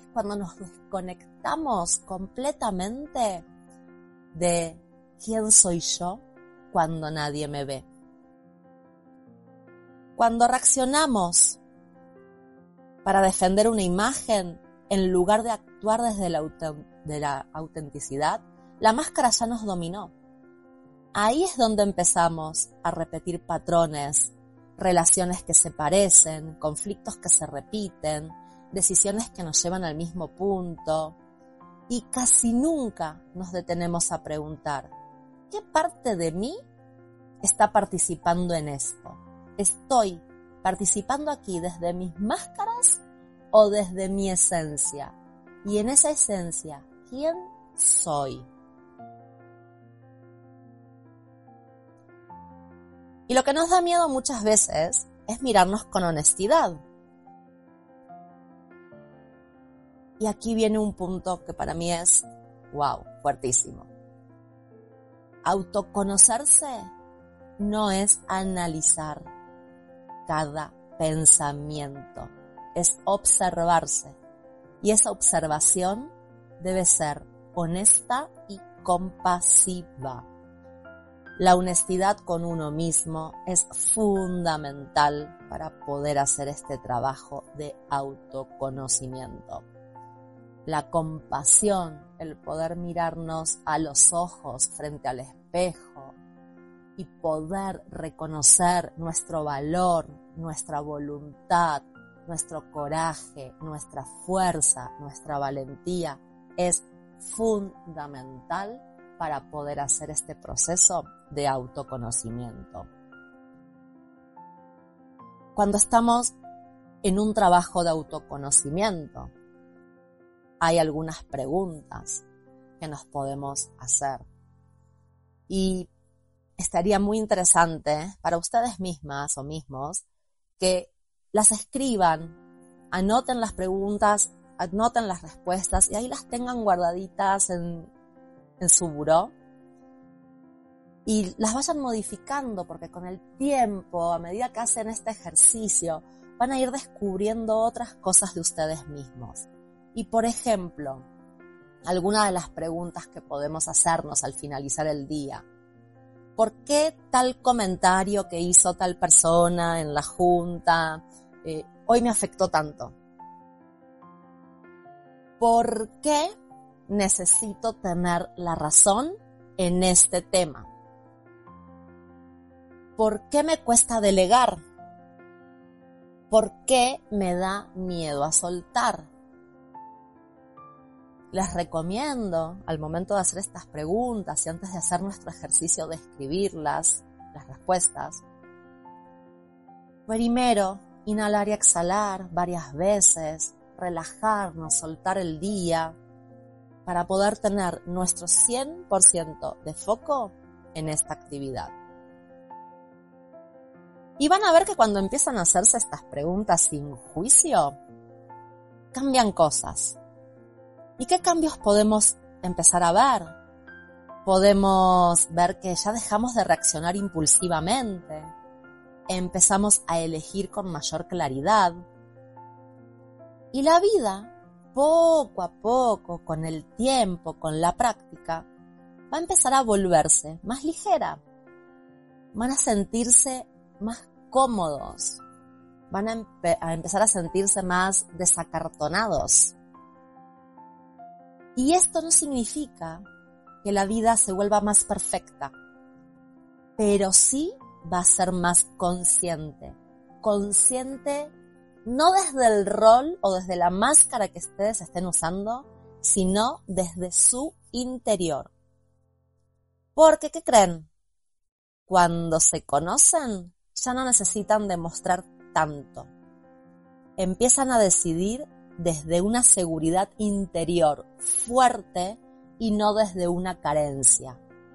cuando nos desconectamos completamente de quién soy yo cuando nadie me ve. Cuando reaccionamos para defender una imagen, en lugar de actuar desde la autenticidad, la máscara ya nos dominó. Ahí es donde empezamos a repetir patrones, relaciones que se parecen, conflictos que se repiten, decisiones que nos llevan al mismo punto, y casi nunca nos detenemos a preguntar, ¿qué parte de mí está participando en esto? ¿Estoy participando aquí desde mis máscaras o desde mi esencia? Y en esa esencia, ¿quién soy? Y lo que nos da miedo muchas veces es mirarnos con honestidad. Y aquí viene un punto que para mí es, wow, fuertísimo. Autoconocerse no es analizar cada pensamiento, es observarse. Y esa observación debe ser honesta y compasiva. La honestidad con uno mismo es fundamental para poder hacer este trabajo de autoconocimiento. La compasión, el poder mirarnos a los ojos frente al espejo y poder reconocer nuestro valor, nuestra voluntad, nuestro coraje, nuestra fuerza, nuestra valentía, es fundamental para poder hacer este proceso de autoconocimiento. Cuando estamos en un trabajo de autoconocimiento, hay algunas preguntas que nos podemos hacer. Y estaría muy interesante para ustedes mismas o mismos que las escriban, anoten las preguntas, anoten las respuestas y ahí las tengan guardaditas en su buró y las vayan modificando, porque con el tiempo, a medida que hacen este ejercicio, van a ir descubriendo otras cosas de ustedes mismos. Y por ejemplo, alguna de las preguntas que podemos hacernos al finalizar el día: ¿por qué tal comentario que hizo tal persona en la junta hoy me afectó tanto? ¿Por qué necesito tener la razón en este tema? ¿Por qué me cuesta delegar? ¿Por qué me da miedo a soltar? Les recomiendo, al momento de hacer estas preguntas y antes de hacer nuestro ejercicio de escribirlas, las respuestas, primero inhalar y exhalar varias veces, relajarnos, soltar el día, para poder tener nuestro 100% de foco en esta actividad. Y van a ver que cuando empiezan a hacerse estas preguntas sin juicio, cambian cosas. ¿Y qué cambios podemos empezar a ver? Podemos ver que ya dejamos de reaccionar impulsivamente, empezamos a elegir con mayor claridad. Y la vida, poco a poco, con el tiempo, con la práctica, va a empezar a volverse más ligera. Van a sentirse más cómodos, van a empezar a sentirse más desacartonados. Y esto no significa que la vida se vuelva más perfecta, pero sí va a ser más consciente. Consciente no desde el rol o desde la máscara que ustedes estén usando, sino desde su interior. Porque, ¿qué creen? Cuando se conocen, ya no necesitan demostrar tanto. Empiezan a decidir desde una seguridad interior fuerte y no desde una carencia.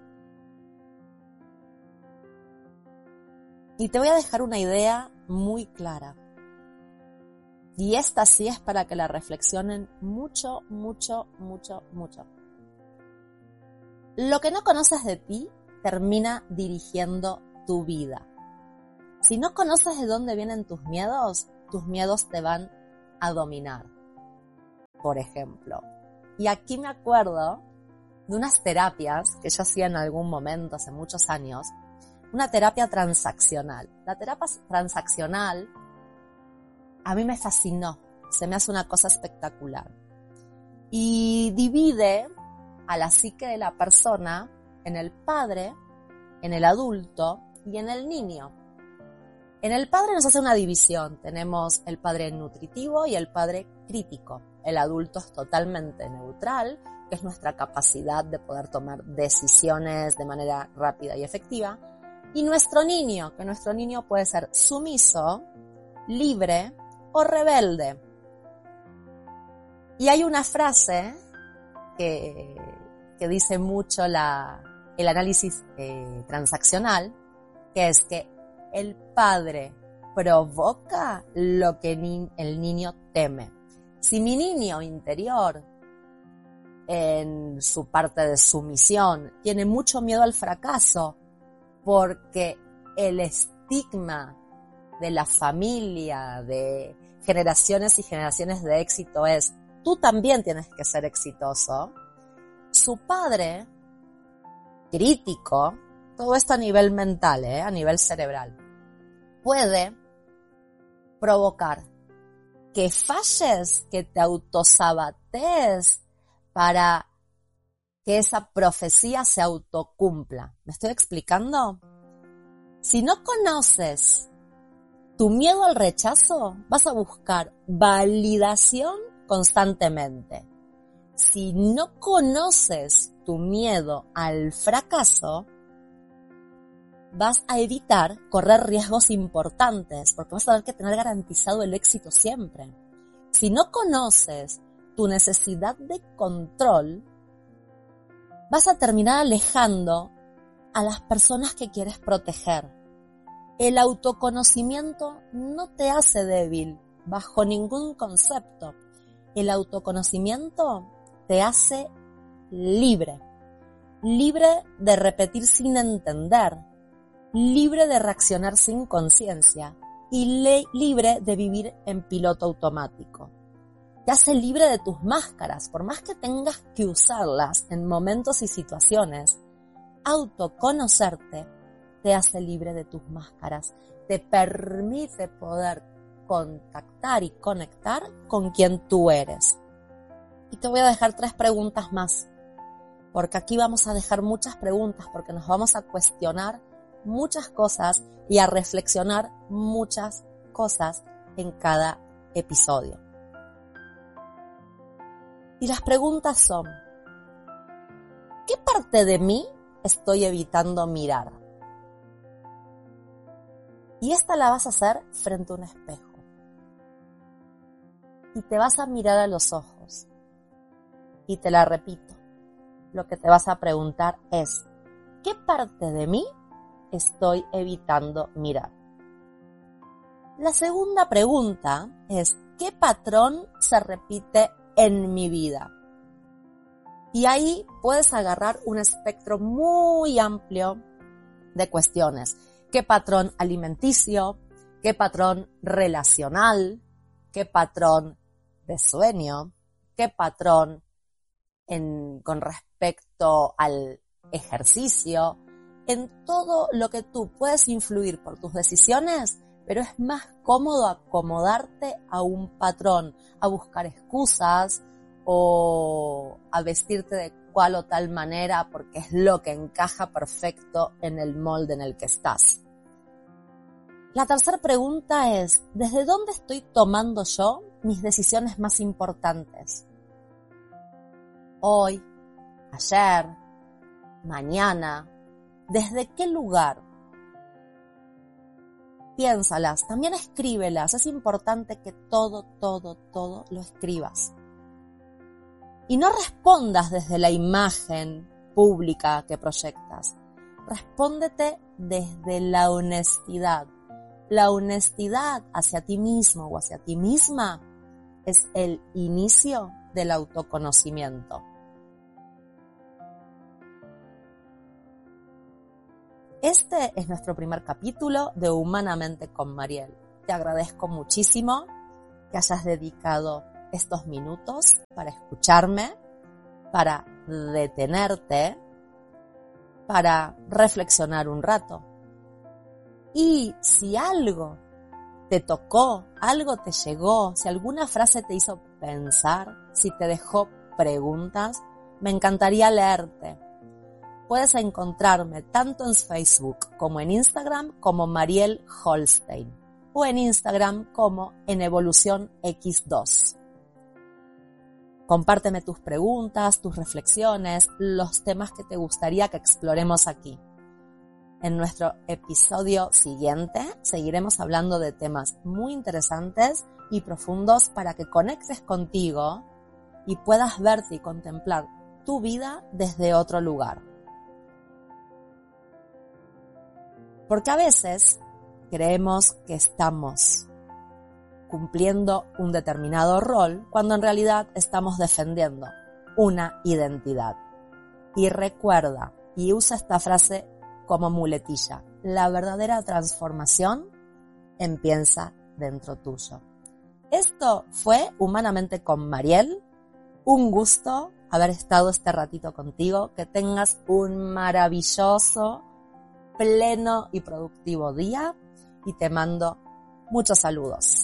Y te voy a dejar una idea muy clara. Y esta sí es para que la reflexionen mucho, mucho, mucho, mucho. Lo que no conoces de ti termina dirigiendo tu vida. Si no conoces de dónde vienen tus miedos te van a dominar. por ejemplo. Y aquí me acuerdo de unas terapias que yo hacía en algún momento, hace muchos años, una terapia transaccional. La terapia transaccional a mí me fascinó, se me hace una cosa espectacular. Y divide a la psique de la persona en el padre, en el adulto y en el niño. En el padre nos hace una división, tenemos el padre nutritivo y el padre crítico. El adulto es totalmente neutral, que es nuestra capacidad de poder tomar decisiones de manera rápida y efectiva. Y nuestro niño, que nuestro niño puede ser sumiso, libre o rebelde. Y hay una frase que dice mucho el análisis transaccional, que es que el padre provoca lo que el niño teme. Si mi niño interior, en su parte de sumisión, tiene mucho miedo al fracaso, porque el estigma de la familia, de generaciones y generaciones de éxito es, tú también tienes que ser exitoso, su padre crítico, todo esto a nivel mental, a nivel cerebral, puede provocar que falles, que te autosabatees para que esa profecía se autocumpla. ¿Me estoy explicando? Si no conoces tu miedo al rechazo, vas a buscar validación constantemente. Si no conoces tu miedo al fracaso, vas a evitar correr riesgos importantes, porque vas a tener que tener garantizado el éxito siempre. Si no conoces tu necesidad de control, vas a terminar alejando a las personas que quieres proteger. El autoconocimiento no te hace débil bajo ningún concepto. El autoconocimiento te hace libre. Libre de repetir sin entender. Libre de reaccionar sin conciencia. Y libre de vivir en piloto automático. Te hace libre de tus máscaras, por más que tengas que usarlas en momentos y situaciones. Autoconocerte te hace libre de tus máscaras, te permite poder contactar y conectar con quien tú eres. Y te voy a dejar 3 preguntas más, porque aquí vamos a dejar muchas preguntas, porque nos vamos a cuestionar muchas cosas y a reflexionar muchas cosas en cada episodio. Y las preguntas son, ¿qué parte de mí estoy evitando mirar? Y esta la vas a hacer frente a un espejo. Y te vas a mirar a los ojos. Y te la repito. Lo que te vas a preguntar es, ¿qué parte de mí estoy evitando mirar? La segunda pregunta es, ¿qué patrón se repite en mi vida? Y ahí puedes agarrar un espectro muy amplio de cuestiones. ¿Qué patrón alimenticio? ¿Qué patrón relacional? ¿Qué patrón de sueño? ¿Qué patrón con respecto al ejercicio? En todo lo que tú puedes influir por tus decisiones, pero es más cómodo acomodarte a un patrón, a buscar excusas o a vestirte de cual o tal manera porque es lo que encaja perfecto en el molde en el que estás. La tercera pregunta es, ¿desde dónde estoy tomando yo mis decisiones más importantes? Hoy, ayer, mañana, ¿desde qué lugar? Piénsalas, también escríbelas, es importante que todo lo escribas. Y no respondas desde la imagen pública que proyectas, respóndete desde la honestidad. La honestidad hacia ti mismo o hacia ti misma es el inicio del autoconocimiento. Este es nuestro primer capítulo de Humanamente con Mariel. Te agradezco muchísimo que hayas dedicado estos minutos para escucharme, para detenerte, para reflexionar un rato. Y si algo te tocó, algo te llegó, si alguna frase te hizo pensar, si te dejó preguntas, me encantaría leerte. Puedes encontrarme tanto en Facebook como en Instagram como Mariel Holstein o en Instagram como en Evolución X2. Compárteme tus preguntas, tus reflexiones, los temas que te gustaría que exploremos aquí. En nuestro episodio siguiente seguiremos hablando de temas muy interesantes y profundos para que conectes contigo y puedas verte y contemplar tu vida desde otro lugar. Porque a veces creemos que estamos cumpliendo un determinado rol cuando en realidad estamos defendiendo una identidad. Y recuerda, y usa esta frase como muletilla, la verdadera transformación empieza dentro tuyo. Esto fue Humanamente con Mariel. Un gusto haber estado este ratito contigo. Que tengas un maravilloso, pleno y productivo día y te mando muchos saludos.